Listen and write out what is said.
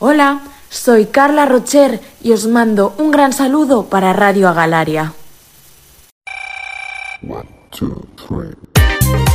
Hola, soy Carla Rocher y os mando un gran saludo para Radio Agalaria. 1, 2, 3.